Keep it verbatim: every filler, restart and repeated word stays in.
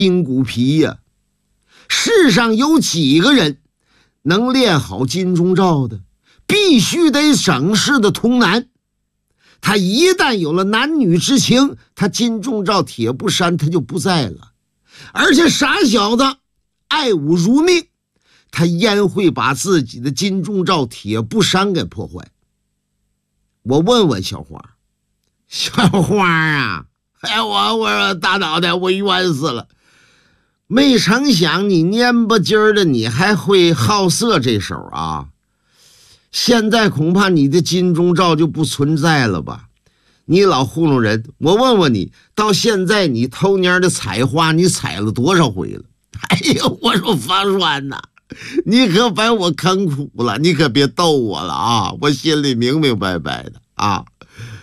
筋骨皮呀、啊。世上有几个人能练好金钟罩的？必须得省事的童男。他一旦有了男女之情，他金钟罩铁布衫他就不在了。而且傻小子爱武如命，他焉会把自己的金钟罩铁布衫给破坏？我问问小花，小花啊，哎，我我大脑袋我冤死了，没成想你蔫巴筋儿的你还会好色这手啊！现在恐怕你的金钟罩就不存在了吧？你老糊弄人，我问问你，到现在你偷蔫的采花你采了多少回了？哎呦，我说方栓呐，你可把我坑苦了，你可别逗我了啊！我心里明明白白的啊。